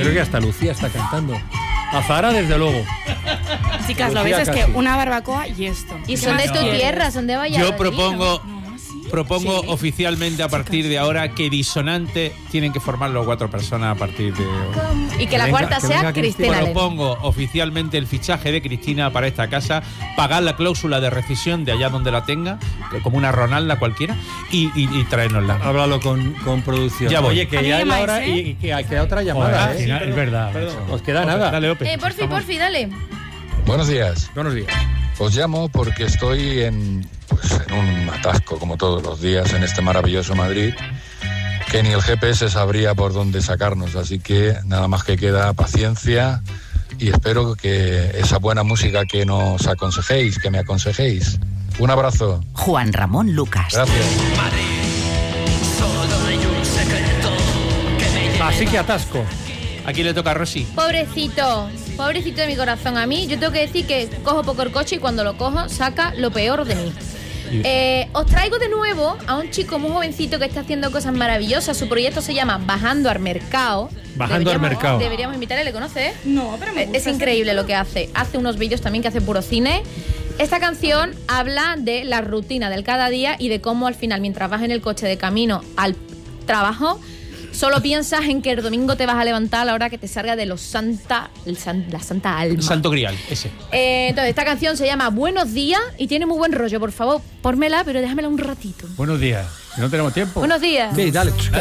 creo que hasta Lucía está cantando. Azahara, desde luego. Chicas, lo Lucía ves, es casi. que una barbacoa y esto. Y son de tu tierra, son de Valladolid. Yo propongo Sí. oficialmente a partir de ahora que Disonante tienen que formarlo 4 personas a partir de hoy. Y que la Venga, cuarta que sea venga Cristina. Cristina Lema. Propongo oficialmente el fichaje de Cristina para esta casa, pagar la cláusula de rescisión de allá donde la tenga, como una Ronalda cualquiera, y traérnosla. Háblalo con producción. Ya voy. Oye, que A mí ya es la llamáis, hora ¿eh? y que queda otra llamada. Joder, ¿eh? es verdad. Os queda nada. Dale, Ope. Porfi, dale. Buenos días. Buenos días. Os llamo porque estoy en un atasco, como todos los días, en este maravilloso Madrid, que ni el GPS sabría por dónde sacarnos. Así que nada más que queda paciencia y espero que esa buena música que nos aconsejéis, que me aconsejéis. Un abrazo. Juan Ramón Lucas. Gracias. Así que atasco. Aquí le toca a Rosy. Pobrecito de mi corazón. A mí, yo tengo que decir que cojo poco el coche y cuando lo cojo saca lo peor de mí. Os traigo de nuevo a un chico muy jovencito que está haciendo cosas maravillosas. Su proyecto se llama Bajando al Mercado. Bajando al Mercado. Deberíamos invitarle, ¿le conoces? No, pero me gusta. Es increíble lo que hace. Hace unos vídeos también que hace puro cine. Esta canción habla de la rutina del cada día y de cómo al final, mientras vas en el coche de camino al trabajo, solo piensas en que el domingo te vas a levantar a la hora que te salga de la santa alma. El Santo Grial, ese. Entonces, esta canción se llama Buenos días y tiene muy buen rollo. Por favor, pórmela, pero déjamela un ratito. Buenos días. No tenemos tiempo. Buenos días. Sí, dale.